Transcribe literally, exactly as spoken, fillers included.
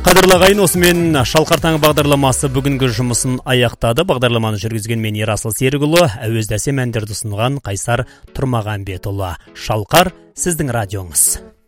Қадірлі ағайын, осымен Шалқар таңы бағдарламасы бүгінгі жұмысын аяқтады. Бағдарламаны жүргізген мен Ерасыл Серікұлы, әуезді әсем әндерді ұсынған Қайсар Тұрмағанбетұлы. Шалқар, сіздің радионыз.